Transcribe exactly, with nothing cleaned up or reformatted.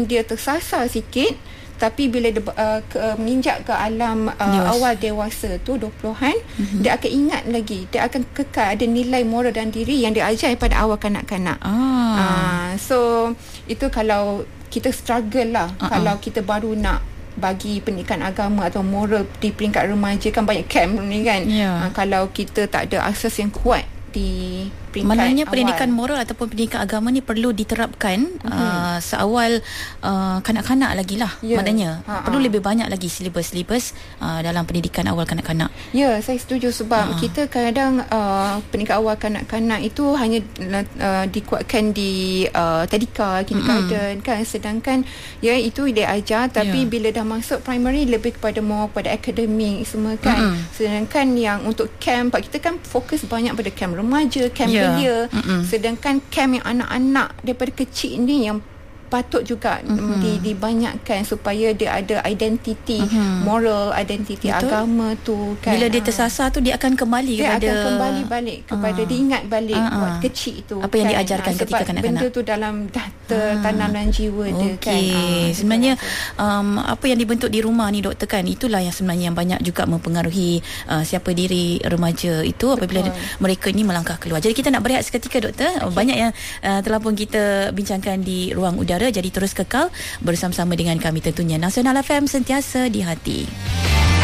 dia tersasar sikit, tapi bila dia uh, ke, uh, menginjak ke alam uh, Dewasa. awal dewasa tu dua puluhan, mm-hmm. dia akan ingat lagi, dia akan kekal ada nilai moral dan diri yang dia ajar pada awal kanak-kanak. Ah. Uh, so itu kalau kita struggle lah, uh-uh. kalau kita baru nak bagi pendidikan agama atau moral di peringkat remaja, kan banyak camp ni kan. Yeah. Uh, kalau kita tak ada asas yang kuat di peringkat maknanya awal, pendidikan moral ataupun pendidikan agama ni perlu diterapkan mm-hmm. uh, seawal uh, kanak-kanak lagi lah. Yeah. Maknanya Ha-ha. perlu lebih banyak lagi silibus-silibus uh, dalam pendidikan awal kanak-kanak. Ya, saya setuju sebab Ha. kita kadang uh, pendidikan awal kanak-kanak itu hanya uh, dikuatkan di uh, tadika, kindergarten mm-hmm. kan, sedangkan ya itu dia ajar, tapi yeah. bila dah masuk primary lebih kepada more pada akademik semua kan. Mm-hmm. Sedangkan yang untuk camp, kita kan fokus banyak pada camp remaja, camp yeah. belia, mm-hmm. sedangkan camp yang anak-anak daripada kecil ni yang patut juga mm-hmm. di, dibanyakkan supaya dia ada identiti mm-hmm. moral, identiti Betul. agama tu kan. Bila dia tersasar tu dia akan kembali dia kepada akan kembali balik kepada uh, diingat balik uh, uh, waktu kecil tu apa yang kan? diajarkan uh, ketika sebab kanak-kanak. benda tu dalam dah tertanam dalam jiwa dia okay. kan. Uh, sebenarnya um, apa yang dibentuk di rumah ni doktor kan, itulah yang sebenarnya yang banyak juga mempengaruhi uh, siapa diri remaja itu apabila Betul. mereka ni melangkah keluar. Jadi kita nak berehat seketika doktor. Okay. Banyak yang uh, telah pun kita bincangkan di ruang udara, jadi terus kekal bersama-sama dengan kami tentunya. Nasional F M, sentiasa di hati.